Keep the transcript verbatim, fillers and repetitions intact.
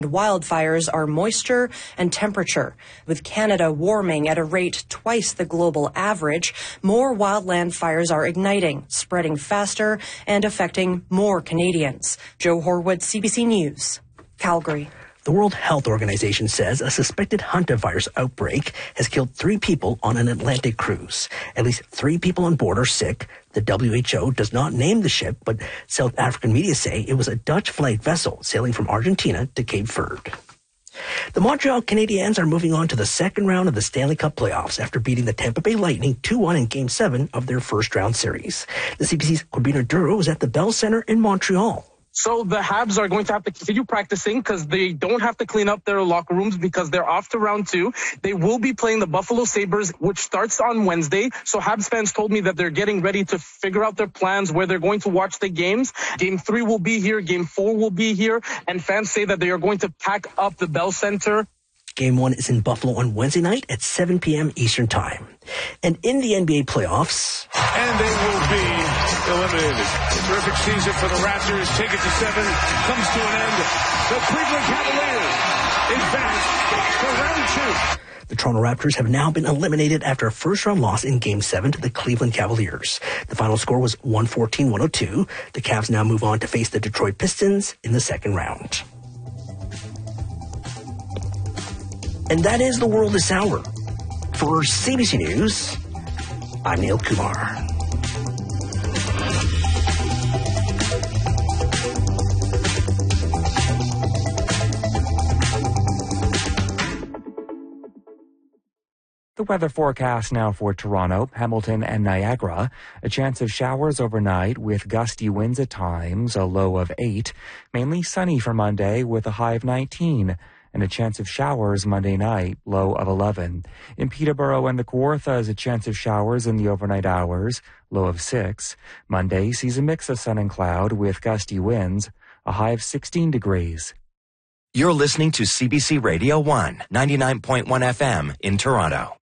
Wildfires are moisture and temperature. With Canada warming at a rate twice the global average, more wildland fires are igniting, spreading faster, and affecting more Canadians. Joe Horwood, C B C News, Calgary. The World Health Organization says a suspected hantavirus outbreak has killed three people on an Atlantic cruise. At least three people on board are sick. The W H O does not name the ship, but South African media say it was a Dutch flag vessel sailing from Argentina to Cape Verde. The Montreal Canadiens are moving on to the second round of the Stanley Cup playoffs after beating the Tampa Bay Lightning two one in Game seven of their first round series. The C B C's Corbina Duro was at the Bell Center in Montreal. So the Habs are going to have to continue practicing because they don't have to clean up their locker rooms because they're off to round two. They will be playing the Buffalo Sabres, which starts on Wednesday. So Habs fans told me that they're getting ready to figure out their plans, where they're going to watch the games. Game three will be here. Game four will be here. And fans say that they are going to pack up the Bell Center. Game one is in Buffalo on Wednesday night at seven p.m. Eastern Time. And in the N B A playoffs... And they will be eliminated. A terrific season for the Raptors. Take it to seven. Comes to an end. The Cleveland Cavaliers advance to round two. The Toronto Raptors have now been eliminated after a first-round loss in Game seven to the Cleveland Cavaliers. The final score was one fourteen to one oh two. The Cavs now move on to face the Detroit Pistons in the second round. And that is the world this hour. For C B C News, I'm Neil Kumar. The weather forecast now for Toronto, Hamilton, and Niagara. A chance of showers overnight with gusty winds at times, a low of eight. Mainly sunny for Monday with a high of nineteen. And a chance of showers Monday night, low of eleven. In Peterborough and the Kawarthas, a chance of showers in the overnight hours, low of six. Monday sees a mix of sun and cloud with gusty winds, a high of sixteen degrees. You're listening to C B C Radio one, ninety-nine point one F M in Toronto.